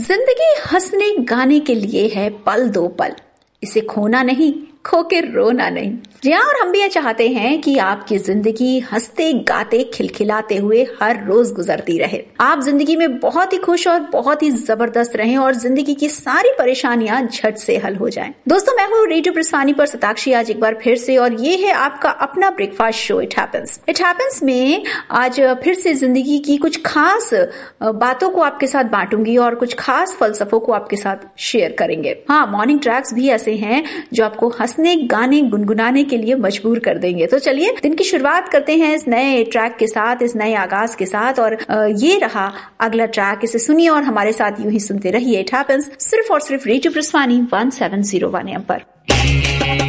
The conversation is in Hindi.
जिंदगी हंसने गाने के लिए है पल दो पल, इसे खोना नहीं खो के रोना नहीं। जी हाँ, और हम भी ये चाहते हैं कि आपकी जिंदगी हंसते गाते खिलखिलाते हुए हर रोज गुजरती रहे। आप जिंदगी में बहुत ही खुश और बहुत ही जबरदस्त रहें और जिंदगी की सारी परेशानियां झट से हल हो जाएं। दोस्तों, मैं हूँ रेडियो प्रस्थानी पर सताक्षी आज एक बार फिर से, और ये है आपका अपना ब्रेकफास्ट शो इट हैपेंस में आज फिर से जिंदगी की कुछ खास बातों को आपके साथ बांटूंगी और कुछ खास फलसफों को आपके साथ शेयर करेंगे। हाँ, मॉर्निंग ट्रैक्स भी ऐसे हैं जो आपको हंसने गाने गुनगुनाने के लिए मजबूर कर देंगे। तो चलिए दिन की शुरुआत करते हैं इस नए ट्रैक के साथ, इस नए आगाज के साथ। और ये रहा अगला ट्रैक, इसे सुनिए और हमारे साथ यूं ही सुनते रहिए। इट हैपेंस सिर्फ और सिर्फ रेडियो प्रस्थानी 1701 AM पर।